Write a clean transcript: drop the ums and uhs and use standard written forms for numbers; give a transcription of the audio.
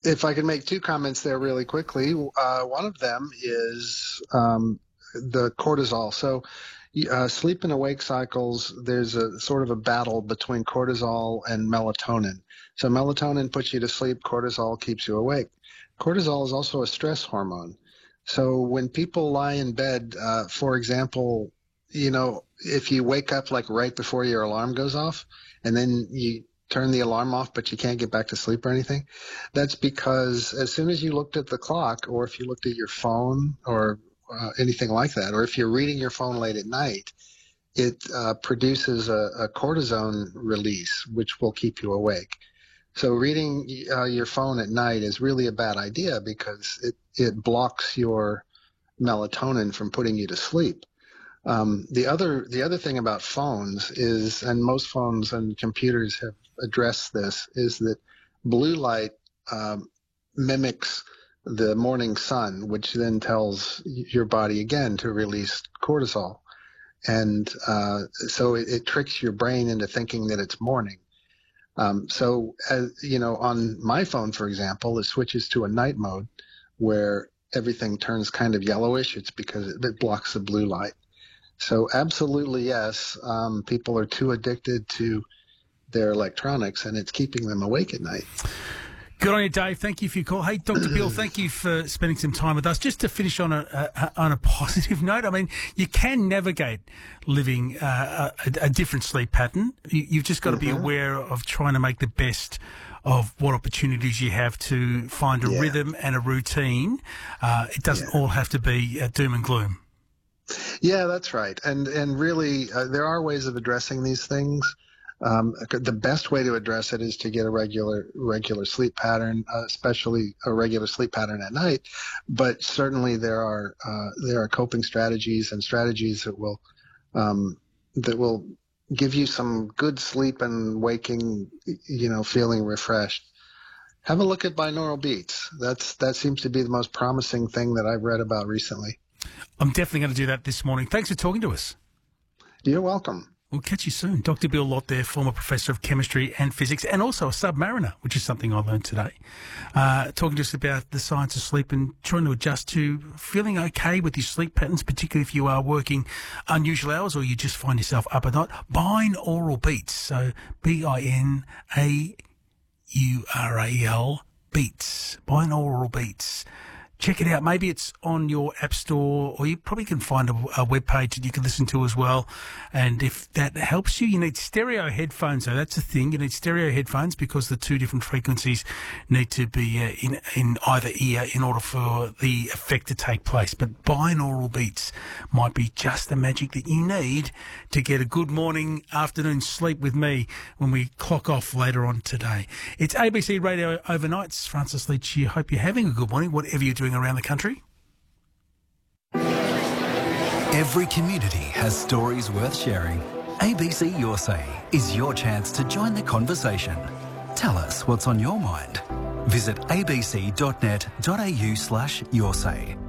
If I can make two comments there really quickly, one of them is the cortisol. So, sleep and awake cycles, there's a sort of a battle between cortisol and melatonin. So, melatonin puts you to sleep, cortisol keeps you awake. Cortisol is also a stress hormone. So, when people lie in bed, for example, if you wake up like right before your alarm goes off and then you turn the alarm off, but you can't get back to sleep or anything, that's because as soon as you looked at the clock, or if you looked at your phone or anything like that, or if you're reading your phone late at night, it produces a cortisone release, which will keep you awake. So reading your phone at night is really a bad idea because it blocks your melatonin from putting you to sleep. The other thing about phones is, and most phones and computers have addressed this, is that blue light mimics the morning sun, which then tells your body again to release cortisol. And so it tricks your brain into thinking that it's morning. So, on my phone, for example, it switches to a night mode where everything turns kind of yellowish. It's because it blocks the blue light. So absolutely, yes, people are too addicted to their electronics, and it's keeping them awake at night. Good on you, Dave. Thank you for your call. Hey, Dr. Bill, thank you for spending some time with us. Just to finish on a positive note, I mean, you can navigate living a different sleep pattern. You've just got to be aware of trying to make the best of what opportunities you have to find a rhythm and a routine. It doesn't all have to be doom and gloom. Yeah, that's right. And really, there are ways of addressing these things. The best way to address it is to get a regular sleep pattern, especially a regular sleep pattern at night. But certainly there are coping strategies and strategies that will give you some good sleep and waking, feeling refreshed. Have a look at binaural beats. That seems to be the most promising thing that I've read about recently. I'm definitely going to do that this morning. Thanks for talking to us. You're welcome. We'll catch you soon. Dr. Bill Lott there, former professor of chemistry and physics, and also a submariner, which is something I learned today. Talking to us about the science of sleep and trying to adjust to feeling okay with your sleep patterns, particularly if you are working unusual hours or you just find yourself up at night. Binaural beats. So BINAURAL beats. Binaural beats. Check it out. Maybe it's on your app store, or you probably can find a web page that you can listen to as well. And if that helps you, you need stereo headphones. So that's the thing. You need stereo headphones because the two different frequencies need to be in either ear in order for the effect to take place. But binaural beats might be just the magic that you need to get a good morning, afternoon sleep with me when we clock off later on today. It's ABC Radio Overnights. Francis Leach here. Hope you're having a good morning, whatever you're doing around the country. Every community has stories worth sharing. ABC Your Say is your chance to join the conversation. Tell us what's on your mind. Visit abc.net.au/yoursay.